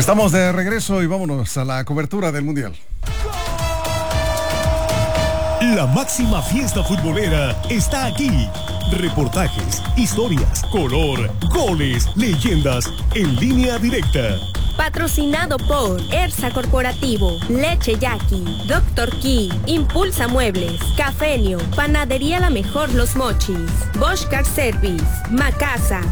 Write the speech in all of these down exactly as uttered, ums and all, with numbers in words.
Estamos de regreso y vámonos a la cobertura del Mundial. La máxima fiesta futbolera está aquí. Reportajes, historias, color, goles, leyendas, en línea directa. Patrocinado por Ersa Corporativo, Leche Yaqui, Doctor Key, Impulsa Muebles, Cafenio, Panadería La Mejor Los Mochis, Bosch Car Service, Macasa.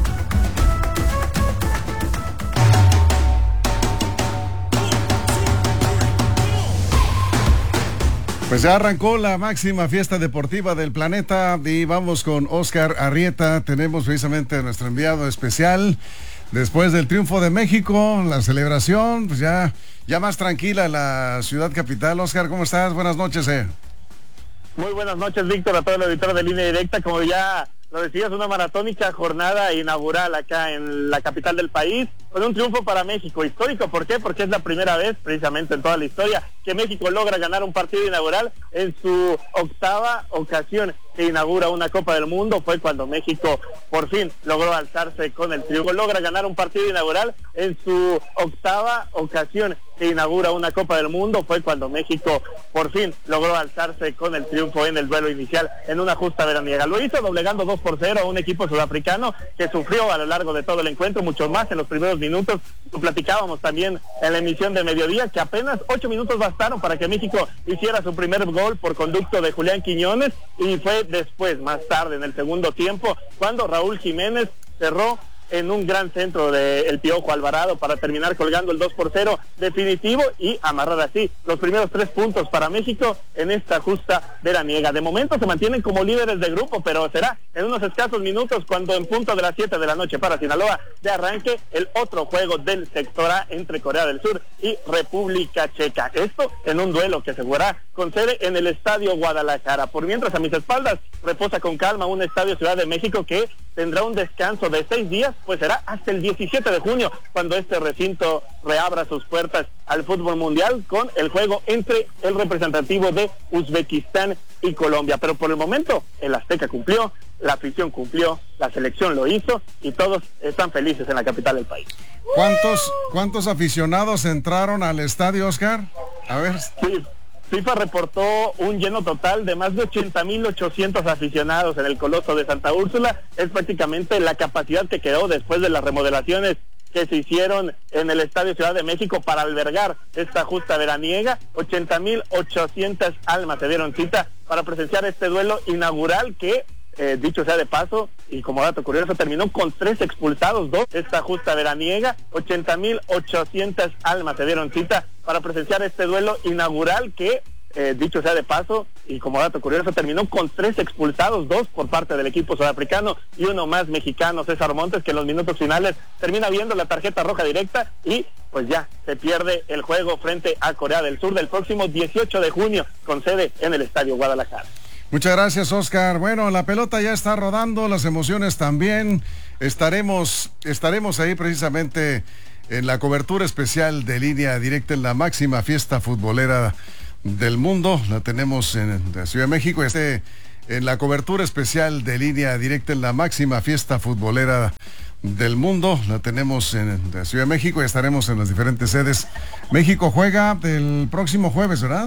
Pues ya arrancó la máxima fiesta deportiva del planeta y vamos con Oscar Arrieta. Tenemos precisamente a nuestro enviado especial. Después del triunfo de México, la celebración, pues ya, ya más tranquila la ciudad capital. Oscar, ¿cómo estás? Buenas noches. Eh. Muy buenas noches, Víctor, a todo el auditorio de Línea Directa. Como ya lo decías, una maratónica jornada inaugural acá en la capital del país, con un triunfo para México, histórico. ¿Por qué? Porque es la primera vez, precisamente en toda la historia, que México logra ganar un partido inaugural en su octava ocasión que inaugura una Copa del Mundo. Fue cuando México por fin logró alzarse con el triunfo. Logra ganar un partido inaugural en su octava ocasión que inaugura una Copa del Mundo. Fue cuando México por fin logró alzarse con el triunfo en el duelo inicial en una justa veraniega. Lo hizo doblegando dos por cero a un equipo sudafricano que sufrió a lo largo de todo el encuentro, mucho más en los primeros minutos. Lo platicábamos también en la emisión de mediodía, que apenas ocho minutos bastaron para que México hiciera su primer gol por conducto de Julián Quiñones, y fue después, más tarde, en el segundo tiempo, cuando Raúl Jiménez cerró en un gran centro de El Piojo Alvarado para terminar colgando el dos por cero definitivo y amarrar así los primeros tres puntos para México en esta justa veraniega. De momento se mantienen como líderes de grupo, pero será en unos escasos minutos cuando en punto de las siete de la noche para Sinaloa de arranque el otro juego del sector A entre Corea del Sur y República Checa. Esto en un duelo que se jugará con sede en el Estadio Guadalajara. Por mientras, a mis espaldas reposa con calma un Estadio Ciudad de México que tendrá un descanso de seis días, pues será hasta el diecisiete de junio cuando este recinto reabra sus puertas al fútbol mundial con el juego entre el representativo de Uzbekistán y Colombia. Pero por el momento el Azteca cumplió, la afición cumplió, la selección lo hizo y todos están felices en la capital del país. ¿Cuántos, cuántos aficionados entraron al estadio, Oscar? A ver. Sí. FIFA reportó un lleno total de más de ochenta mil ochocientos aficionados en el Coloso de Santa Úrsula. Es prácticamente la capacidad que quedó después de las remodelaciones que se hicieron en el Estadio Ciudad de México para albergar esta justa veraniega. ochenta mil ochocientas almas se dieron cita para presenciar este duelo inaugural que, eh, dicho sea de paso, y como dato curioso, terminó con tres expulsados, dos, esta justa veraniega. ochenta mil ochocientas almas se dieron cita para presenciar este duelo inaugural que, eh, dicho sea de paso, y como dato curioso, terminó con tres expulsados, dos por parte del equipo sudafricano y uno más mexicano, César Montes, que en los minutos finales termina viendo la tarjeta roja directa y pues ya se pierde el juego frente a Corea del Sur del próximo dieciocho de junio con sede en el Estadio Guadalajara. Muchas gracias, Oscar. Bueno, la pelota ya está rodando, las emociones también. Estaremos, estaremos ahí precisamente en la cobertura especial de Línea Directa en la máxima fiesta futbolera del mundo. La tenemos en la Ciudad de México. Este, en la cobertura especial de Línea Directa en la máxima fiesta futbolera del mundo. La tenemos en la Ciudad de México y estaremos en las diferentes sedes. México juega el próximo jueves, ¿verdad?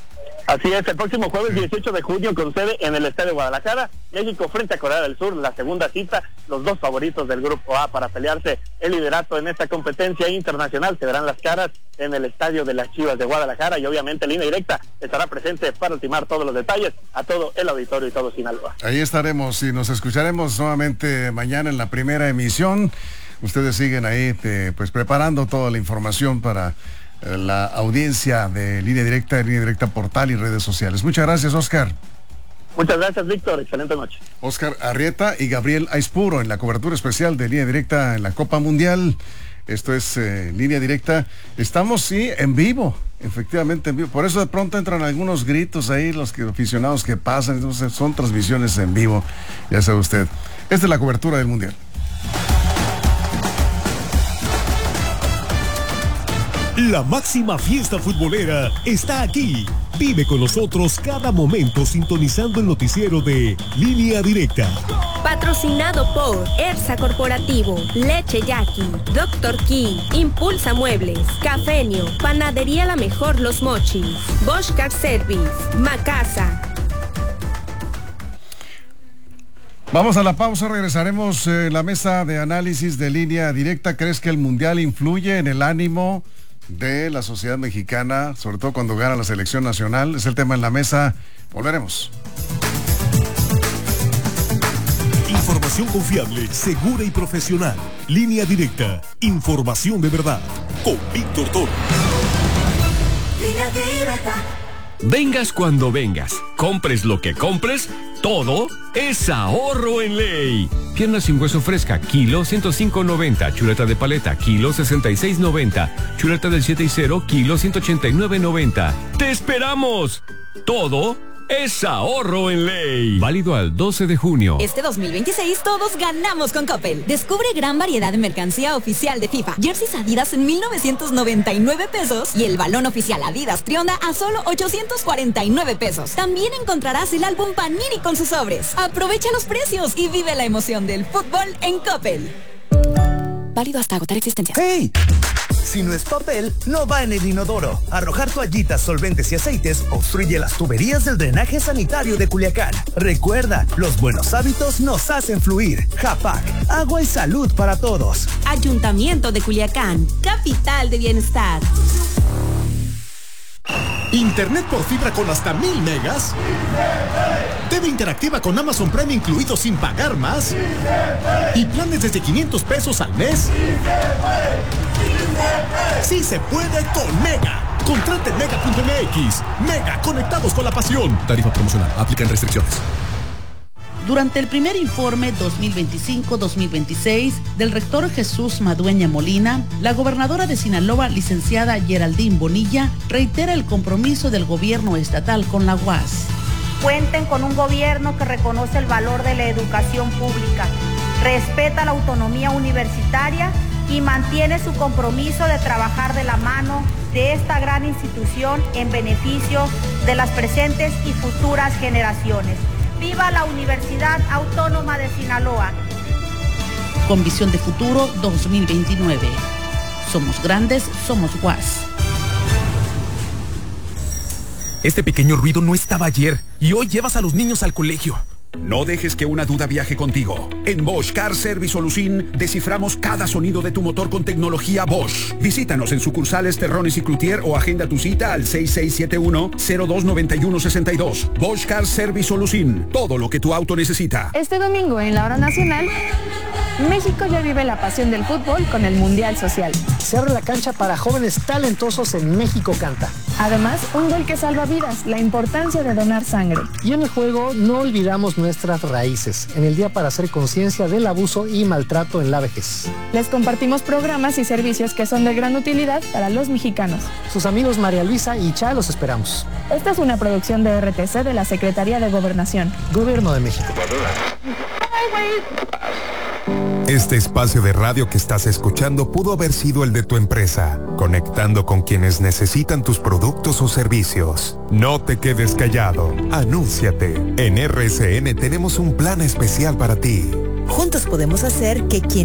Así es, el próximo jueves dieciocho de junio con sede en el Estadio Guadalajara, México frente a Corea del Sur, la segunda cita, los dos favoritos del Grupo A para pelearse el liderato en esta competencia internacional se verán las caras en el Estadio de las Chivas de Guadalajara y obviamente Línea Directa estará presente para ultimar todos los detalles a todo el auditorio y todo Sinaloa. Ahí estaremos y nos escucharemos nuevamente mañana en la primera emisión. Ustedes siguen ahí eh, pues preparando toda la información para la audiencia de Línea Directa, Línea Directa Portal y redes sociales. Muchas gracias, Oscar. Muchas gracias, Víctor. Excelente noche. Oscar Arrieta y Gabriel Aispuro en la cobertura especial de Línea Directa en la Copa Mundial. Esto es eh, Línea Directa. Estamos, sí, en vivo. Efectivamente, en vivo. Por eso de pronto entran algunos gritos ahí, los que, aficionados que pasan. Entonces, son transmisiones en vivo. Ya sabe usted. Esta es la cobertura del Mundial. La máxima fiesta futbolera está aquí. Vive con nosotros cada momento sintonizando el noticiero de Línea Directa. Patrocinado por ERSA Corporativo, Leche Yaqui, Doctor Key, Impulsa Muebles, Cafenio, Panadería La Mejor Los Mochis, Bosch Car Service, Macasa. Vamos a la pausa, regresaremos en eh, la mesa de análisis de Línea Directa. ¿Crees que el Mundial influye en el ánimo de la sociedad mexicana, sobre todo cuando gana la selección nacional? Es el tema en la mesa. Volveremos. Información confiable, segura y profesional. Línea Directa. Información de verdad. Con Víctor Toro. Línea Directa. Vengas cuando vengas, compres lo que compres, todo es ahorro en ley. Pierna sin hueso fresca, kilo ciento cinco noventa. Chuleta de paleta, kilo sesenta y seis noventa. Chuleta del siete y cero, kilo ciento ochenta y nueve noventa. ¡Te esperamos! Todo es ahorro en ley. Válido al doce de junio. Este dos mil veintiséis todos ganamos con Coppel. Descubre gran variedad de mercancía oficial de FIFA. Jerseys Adidas en mil novecientos noventa y nueve pesos y el balón oficial Adidas Trionda a solo ochocientos cuarenta y nueve pesos. También encontrarás el álbum Panini con sus sobres. Aprovecha los precios y vive la emoción del fútbol en Coppel. Válido hasta agotar existencias. ¡Hey! Si no es papel, no va en el inodoro. Arrojar toallitas, solventes y aceites obstruye las tuberías del drenaje sanitario de Culiacán. Recuerda, los buenos hábitos nos hacen fluir. Japac, agua y salud para todos. Ayuntamiento de Culiacán, capital de bienestar. Internet por fibra con hasta mil megas. T V interactiva con Amazon Prime incluido sin pagar más. Y planes desde quinientos pesos al mes. Sí se puede con Mega. Contrate Mega punto M X. Mega, conectados con la pasión. Tarifa promocional. Aplican restricciones. Durante el primer informe dos mil veinticinco dos mil veintiséis del rector Jesús Madueña Molina, la gobernadora de Sinaloa, licenciada Geraldine Bonilla, reitera el compromiso del gobierno estatal con la U A S. Cuenten con un gobierno que reconoce el valor de la educación pública, respeta la autonomía universitaria y mantiene su compromiso de trabajar de la mano de esta gran institución en beneficio de las presentes y futuras generaciones. ¡Viva la Universidad Autónoma de Sinaloa! Con visión de futuro dos mil veintinueve. Somos grandes, somos U A S. Este pequeño ruido no estaba ayer y hoy llevas a los niños al colegio. No dejes que una duda viaje contigo. En Bosch Car Service Solution desciframos cada sonido de tu motor con tecnología Bosch. Visítanos en sucursales Terrones y Cloutier o agenda tu cita al seis seis siete uno, cero dos nueve uno seis dos. Bosch Car Service Solution. Todo lo que tu auto necesita. Este domingo en la hora nacional, México ya vive la pasión del fútbol con el Mundial Social. Se abre la cancha para jóvenes talentosos en México Canta. Además, un gol que salva vidas, la importancia de donar sangre. Y en el juego no olvidamos nuestras raíces, en el día para hacer conciencia del abuso y maltrato en la vejez. Les compartimos programas y servicios que son de gran utilidad para los mexicanos. Sus amigos María Luisa y Cha los esperamos. Esta es una producción de R T C de la Secretaría de Gobernación. Gobierno de México. Este espacio de radio que estás escuchando pudo haber sido el de tu empresa, conectando con quienes necesitan tus productos o servicios. No te quedes callado, anúnciate. En R S N tenemos un plan especial para ti. Juntos podemos hacer que quien